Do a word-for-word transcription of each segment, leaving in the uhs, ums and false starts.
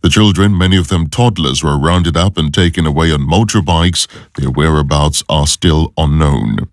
The children, many of them toddlers, were rounded up and taken away on motorbikes. Their whereabouts are still unknown.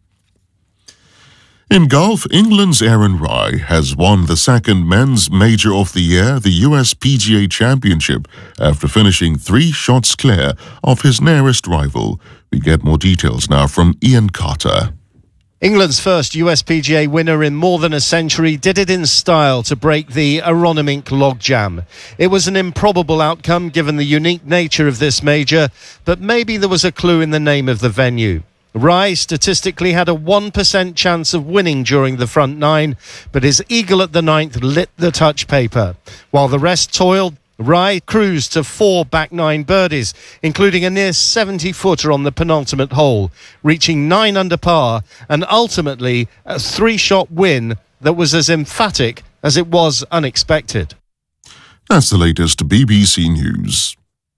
In golf, England's Aaron Rai has won the second men's major of the year, the U S P G A Championship, after finishing three shots clear of his nearest rival. We get more details now from Ian Carter. England's first U S P G A winner in more than a century did it in style to break the Aronimink logjam. It was an improbable outcome given the unique nature of this major, but maybe there was a clue in the name of the venue. Rai statistically had a one percent chance of winning during the front nine, but his eagle at the ninth lit the touch paper. While the rest toiled, Rai cruised to four back nine birdies, including a near seventy-footer on the penultimate hole, reaching nine under par and ultimately a three-shot win that was as emphatic as it was unexpected. That's the latest B B C News.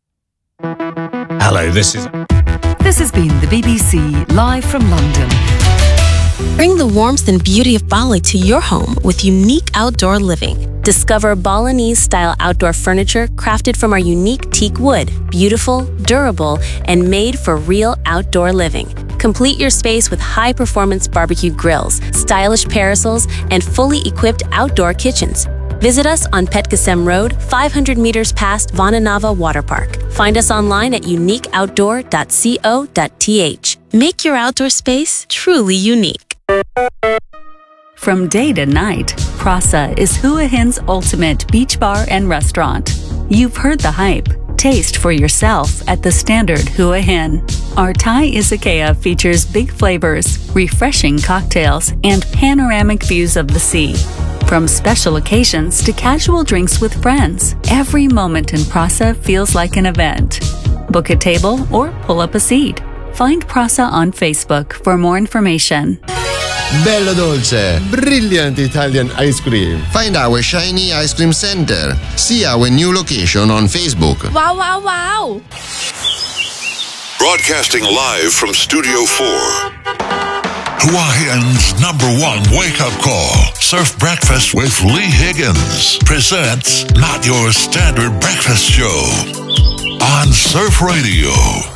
Hello, this is... This has been the B B C live from London. Bring the warmth and beauty of Bali to your home with unique outdoor living. Discover Balinese-style outdoor furniture crafted from our unique teak wood, beautiful, durable, and made for real outdoor living. Complete your space with high-performance barbecue grills, stylish parasols, and fully equipped outdoor kitchens. Visit us on Petkasem Road, five hundred meters past Vananava Water Park. Find us online at unique outdoor dot co dot t h. Make your outdoor space truly unique. From day to night, Prasa is Hua Hin's ultimate beach bar and restaurant. You've heard the hype. Taste for yourself at the standard Hua Hin. Our Thai izakaya features big flavors, refreshing cocktails, and panoramic views of the sea. From special occasions to casual drinks with friends, every moment in Prasa feels like an event. Book a table or pull up a seat. Find Prasa on Facebook for more information. Bello Dolce, brilliant Italian ice cream. Find our shiny ice cream center. See our new location on Facebook. Wow, wow, wow! Broadcasting live from Studio four. Hua Hin's number one wake-up call. Surf Breakfast with Lee Higgins presents Not Your Standard Breakfast Show on Surf Radio.